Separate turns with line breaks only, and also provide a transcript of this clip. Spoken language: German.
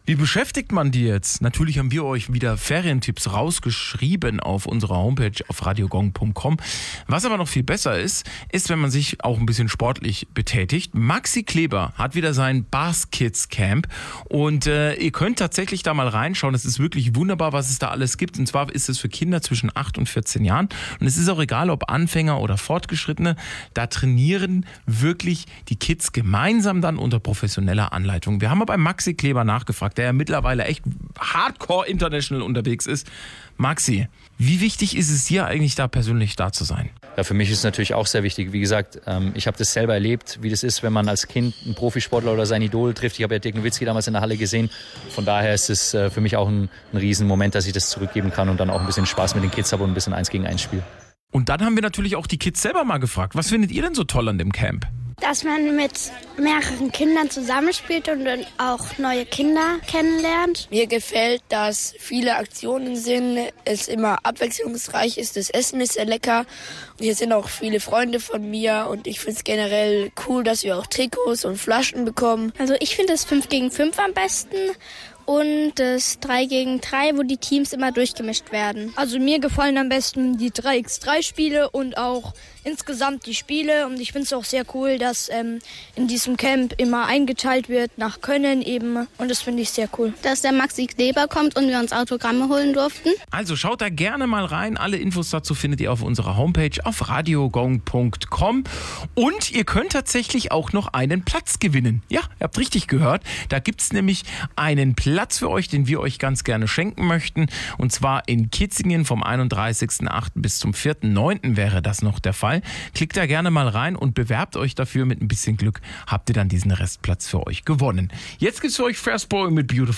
Wie beschäftigt man die jetzt? Natürlich haben wir euch wieder Ferientipps rausgeschrieben auf unserer Homepage auf radiogong.com. Was aber noch viel besser ist, wenn man sich auch ein bisschen sportlich betätigt. Maxi Kleber hat wieder sein Bars Kids Camp und ihr könnt tatsächlich da mal reinschauen. Es ist wirklich wunderbar, was es da alles gibt. Und zwar ist es für Kinder zwischen 8 und 14 Jahren. Und es ist auch egal, ob Anfänger oder Fortgeschrittene. Da trainieren wirklich die Kids gemeinsam dann unter professioneller Anleitung. Wir haben aber bei Maxi Kleber nachgefragt, der ja mittlerweile echt hardcore international unterwegs ist. Maxi, wie wichtig ist es dir eigentlich da persönlich da zu sein?
Ja, für mich ist es natürlich auch sehr wichtig. Wie gesagt, ich habe das selber erlebt, wie das ist, wenn man als Kind einen Profisportler oder sein Idol trifft. Ich habe ja Dirk Nowitzki damals in der Halle gesehen. Von daher ist es für mich auch ein Riesenmoment, dass ich das zurückgeben kann und dann auch ein bisschen Spaß mit den Kids habe und ein bisschen 1 gegen 1 Spiel.
Und dann haben wir natürlich auch die Kids selber mal gefragt. Was findet ihr denn so toll an dem Camp?
Dass man mit mehreren Kindern zusammenspielt und dann auch neue Kinder kennenlernt.
Mir gefällt, dass viele Aktionen sind, es immer abwechslungsreich ist, das Essen ist sehr lecker. Und hier sind auch viele Freunde von mir und ich finde es generell cool, dass wir auch Trikots und Flaschen bekommen.
Also ich finde das 5 gegen 5 am besten. Und das 3 gegen 3, wo die Teams immer durchgemischt werden.
Also mir gefallen am besten die 3x3-Spiele und auch insgesamt die Spiele. Und ich finde es auch sehr cool, dass in diesem Camp immer eingeteilt wird nach Können eben. Und das finde ich sehr cool.
Dass der Maxi Kleber kommt und wir uns Autogramme holen durften.
Also schaut da gerne mal rein. Alle Infos dazu findet ihr auf unserer Homepage auf radiogong.com. Und ihr könnt tatsächlich auch noch einen Platz gewinnen. Ja, ihr habt richtig gehört. Da gibt es nämlich einen Platz für euch, den wir euch ganz gerne schenken möchten. Und zwar in Kitzingen vom 31.08. bis zum 4.09. wäre das noch der Fall. Klickt da gerne mal rein und bewerbt euch dafür. Mit ein bisschen Glück habt ihr dann diesen Restplatz für euch gewonnen. Jetzt gibt's für euch Fastball mit Beautiful.